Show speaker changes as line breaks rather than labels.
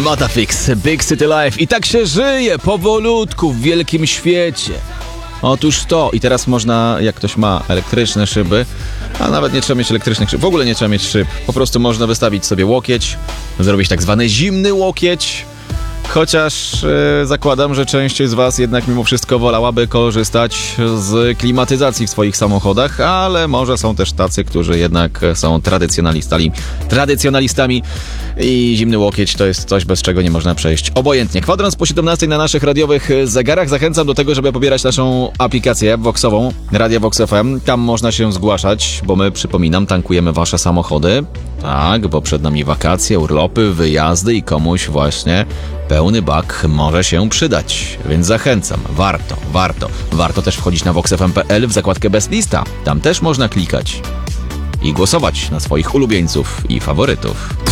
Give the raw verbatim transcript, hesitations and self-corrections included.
Matafix, Big City Life. I tak się żyje powolutku w wielkim świecie. Otóż to. I teraz można, jak ktoś ma elektryczne szyby, a nawet nie trzeba mieć elektrycznych szyb, w ogóle nie trzeba mieć szyb. Po prostu można wystawić sobie łokieć, zrobić tak zwany zimny łokieć. Chociaż e, zakładam, że część z was jednak mimo wszystko wolałaby korzystać z klimatyzacji w swoich samochodach, ale może są też tacy, którzy jednak są tradycjonalistami, tradycjonalistami i zimny łokieć to jest coś, bez czego nie można przejść obojętnie. Kwadrans po siedemnastej na naszych radiowych zegarach. Zachęcam do tego, żeby pobierać naszą aplikację Voxową, Radia Vox F M. Tam można się zgłaszać, bo my, przypominam, tankujemy wasze samochody. Tak, bo przed nami wakacje, urlopy, wyjazdy i komuś właśnie pełny bak może się przydać. Więc zachęcam, warto, warto. Warto też wchodzić na vox f m kropka p l w zakładkę Best Lista. Tam też można klikać i głosować na swoich ulubieńców i faworytów.